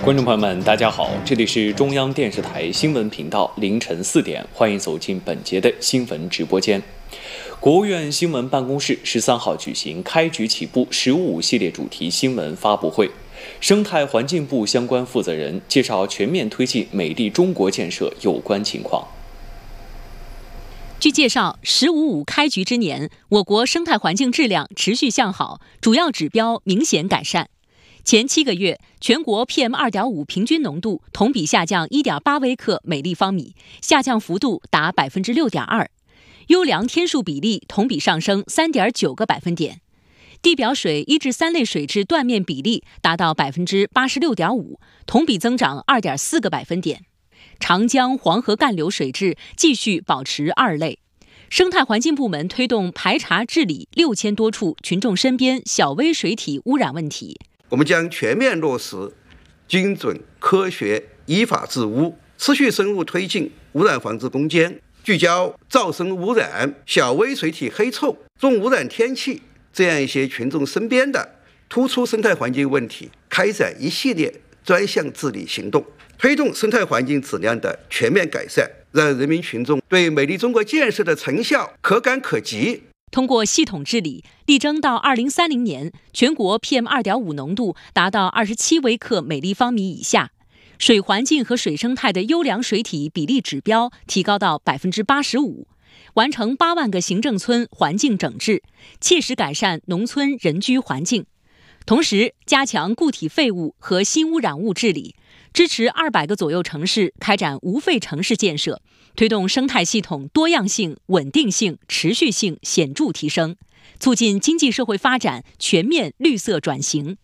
观众朋友们，大家好，这里是中央电视台新闻频道，凌晨4点，欢迎走进本节的新闻直播间。国务院新闻办公室13号举行开局起步“15+5”系列主题新闻发布会，生态环境部相关负责人介绍全面推进美丽中国建设有关情况。 据介绍，“15+5”开局之年，我国生态环境质量持续向好，主要指标明显改善。前7个月，全国 PM2.5 平均浓度同比下降 1.8 微克每立方米，下降幅度达 6.2%， 优良天数比例同比上升 3.9个百分点，地表水1至3类水质断面比例达到 86.5%， 同比增长 2.4个百分点。长江、黄河干流水质继续保持2类。生态环境部门推动排查治理6000多处群众身边小微水体污染问题。 我们将全面落实精准、科学、依法治污，持续深入推进污染防治攻坚，聚焦噪声污染、小微水体黑臭、重污染天气这样一些群众身边的突出生态环境问题，开展一系列专项治理行动，推动生态环境质量的全面改善，让人民群众对美丽中国建设的成效可感可及。 通过系统治理，力争到2030年，全国 PM2.5 浓度达到27微克每立方米以下，水环境和水生态的优良水体比例指标提高到 85%， 完成8万个行政村环境整治，切实改善农村人居环境。同时，加强固体废物和新污染物治理，支持200个左右城市开展无废城市建设，推动生态系统多样性、稳定性、持续性显著提升，促进经济社会发展全面绿色转型。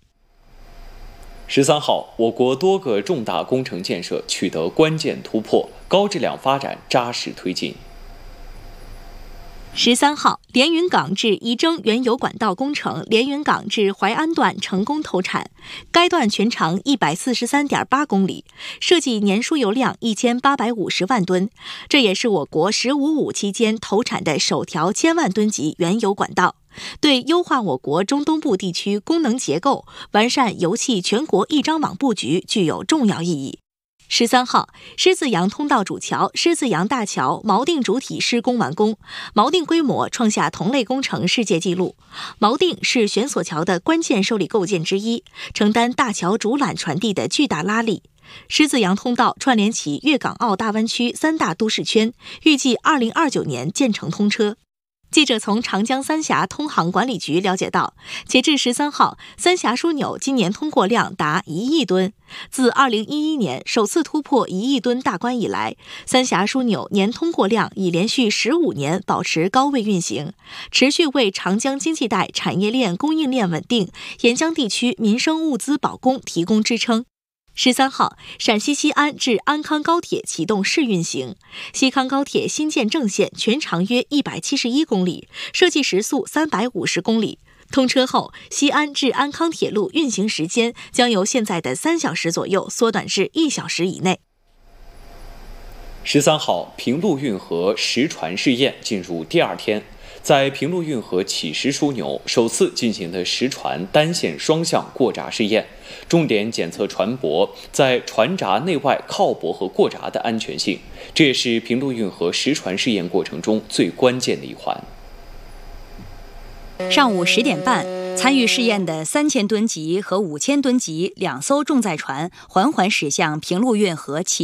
13号，我国多个重大工程建设取得关键突破，高质量发展扎实推进。 13号，连云港至仪征原油管道工程连云港至淮安段成功投产，该段全长143.8公里，设计年输油量1850万吨，这也是我国“15+5”期间投产的首条1000万吨级原油管道，对优化我国中东部地区功能结构、完善油气全国一张网布局具有重要意义。13号，狮子洋通道主桥狮子洋大桥锚定主体施工完工，锚定规模创下同类工程世界纪录。锚定是悬索桥的关键受力构件之一，承担大桥主缆传递的巨大拉力。狮子洋通道串联起粤港澳大湾区3大都市圈，预计2029年建成通车。记者从长江三峡通航管理局了解到，截至13号，三峡枢纽今年通过量达1亿吨。自2011年首次突破1亿吨大关以来，三峡枢纽年通过量已连续15年保持高位运行，持续为长江经济带产业链供应链稳定、沿江地区民生物资保供提供支撑。13号，陕西西安至安康高铁启动试运行。西康高铁新建正线全长约171公里，设计时速350公里。通车后，西安至安康铁路运行时间将由现在的3小时左右缩短至1小时以内。 13号，平陆运河实船试验进入第2天。在平陆运河启石枢纽首次进行的实船单线双向过闸试验，重点检测船舶在船闸内外靠泊和过闸的安全性，这也是平陆运河实船试验过程中最关键的一环。 上午10点半，参与试验的3000吨级和5000吨级2艘重载船缓缓驶向平陆运河启